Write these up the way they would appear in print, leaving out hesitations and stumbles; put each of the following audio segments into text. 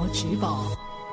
我主播。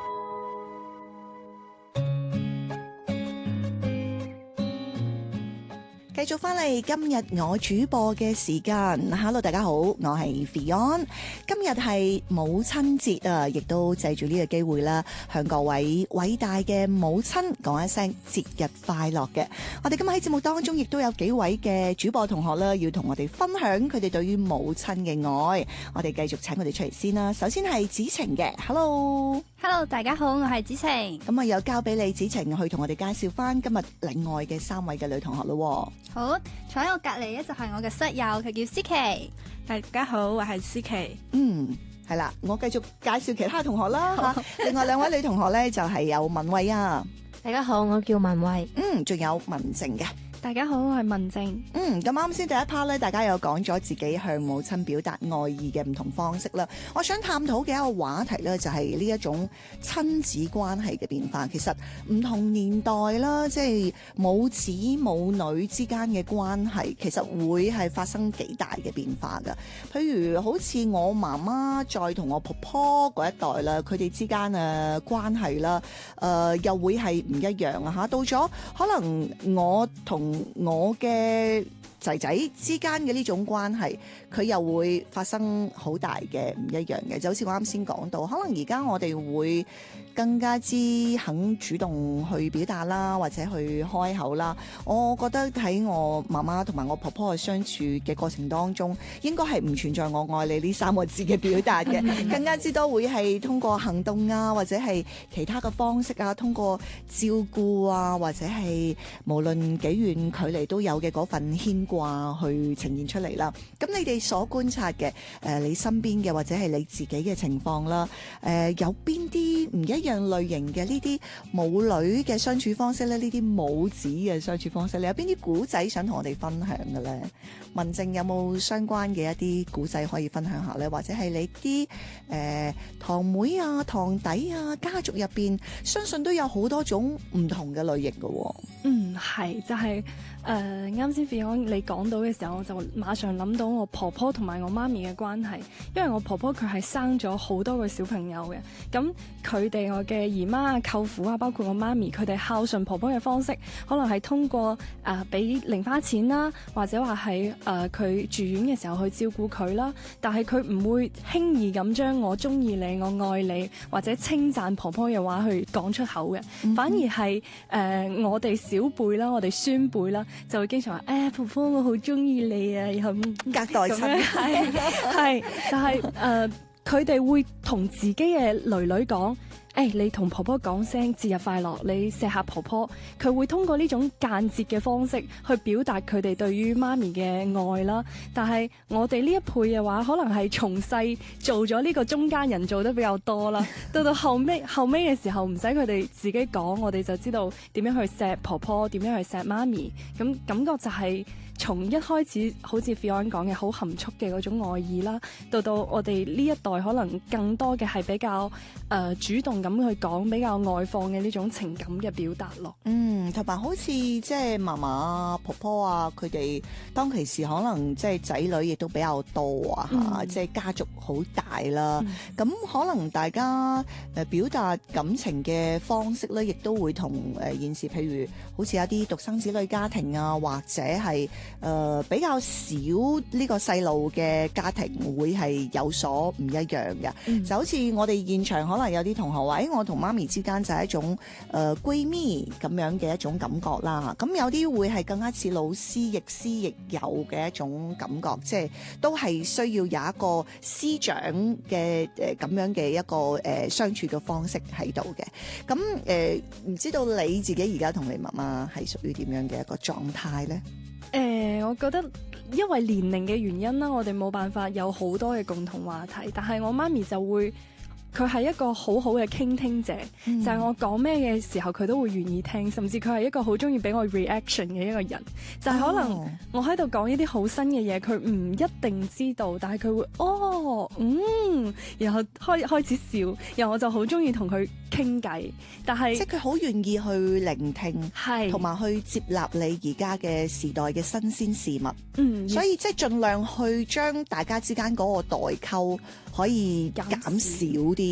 繼續翻嚟今日我主播嘅時間 ，Hello 大家好，我係 Fion。今日係母親節啊，亦都借住呢個機會啦，向各位偉大嘅母親講一聲節日快樂嘅。我哋今日喺節目當中亦都有幾位嘅主播同學啦，要同我哋分享佢哋對於母親嘅愛。我哋繼續請佢哋出嚟先啦。首先係子晴嘅 ，Hello，Hello 大家好，我係子晴。 咁啊，又交俾你子晴去同我哋介紹翻今日另外嘅3位嘅女同學咯。 好，坐喺我隔離咧就係我嘅室友，佢叫思琪。 大家好，我係思琪。 係啦，我繼續介紹其他同學啦吓。另外2位女同學咧就係有文慧啊。 大家好，我叫文慧。 仲有文靜嘅。 大家好，我係文靜。 咁啱先第一 part 咧，大家有講咗自己向母親表達愛意嘅唔同方式啦。我想探討嘅一個話題咧，就係呢一種親子關係嘅變化。其實唔同年代啦，即係母子母女之間嘅關係，其實會係發生幾大嘅變化㗎。譬如好似我媽媽再同我婆婆嗰一代啦，佢哋之間嘅關係啦，又會係唔一樣啊嚇。到咗可能我同我嘅仔仔之間嘅呢種關係，佢又會發生好大嘅唔一樣嘅，就好似我啱先講到，可能而家我哋會更加之肯主動去表達啦，或者去開口啦。我覺得喺我媽媽同埋我婆婆嘅相處嘅過程當中，應該係唔存在我愛你呢3個字嘅表達嘅，更加之多會係通過行動啊，或者係其他嘅方式啊，通過照顧啊，或者係無論幾遠距離都有嘅嗰份牽掛去呈現出嚟啦。咁你哋所觀察嘅你身邊嘅或者係你自己嘅情況啦，有邊啲唔一樣類型嘅呢啲母女嘅相處方式咧？呢啲母子嘅相處方式，你有邊啲古仔想同我哋分享嘅咧？文靜有冇相關嘅一啲古仔可以分享下咧？或者係你啲堂妹啊、堂弟啊，家族入邊相信都有好多種唔同嘅類型嘅喎。 係就係啱先 Fion 你講到嘅時候，我就馬上諗到我婆婆同埋我媽咪嘅關係，因為我婆婆佢係生咗好多個小朋友嘅，咁佢哋我嘅姨媽啊、舅父啊，包括我媽咪，佢哋孝順婆婆嘅方式，可能係通過俾零花錢啦，或者話係佢住院嘅時候去照顧佢啦，但係佢唔會輕易咁將我中意你、我愛你或者稱讚婆婆嘅話去講出口嘅，反而係我哋小輩啦，我哋孫輩啦，就會經常話婆婆我好中意你啊，然後隔代親係就係佢哋會同自己嘅女女講，你同婆婆講聲節日快樂，你錫下婆婆，佢會通過呢種間接嘅方式去表達佢哋對於媽咪嘅愛啦。但係我哋呢一輩嘅話，可能係從細做咗呢個中間人做得比較多啦，到後尾嘅時候唔使佢哋自己講，我哋就知道點樣去錫婆婆，點樣去錫媽咪，咁感覺就係從一開始好似 Fion 講嘅好含蓄嘅嗰種愛意啦，到我哋呢一代可能更多嘅係比較主動咁去講，比較外放嘅呢種情感嘅表達咯。 同埋好似即係嫲嫲啊、婆婆啊，佢哋當其時可能即係仔女亦都比較多啊，即係家族好大啦。咁可能大家表達感情嘅方式咧，亦都會同現時譬如好似有啲獨生子女家庭啊，或者係比較少呢個細路嘅家庭會係有所唔一樣嘅。就好似我哋現場可能有啲同學話，我同媽咪之間就係一種閨蜜咁樣嘅一種感覺啦。咁有啲會係更加似老師亦師亦友嘅一種感覺，即係都係需要有一個師長嘅咁樣嘅一個相處嘅方式喺度嘅。咁唔知道你自己而家同你媽媽係屬於點樣嘅一個狀態呢？ 我覺得因為年齡嘅原因啦，我哋冇辦法有好多嘅共同話題，但係我媽咪就會。佢係一個好好嘅傾聽者，就係我講咩嘅時候佢都會願意聽，甚至佢係一個好中意俾我 reaction 嘅一個人，就係可能我喺度講一啲好新嘅嘢，佢唔一定知道，但係佢會然後開始笑，然後我就好中意同佢傾偈，但係即係佢好願意去聆聽，係同埋去接納你而家嘅時代嘅新鮮事物，所以即係盡量去將大家之間嗰個代溝可以減少啲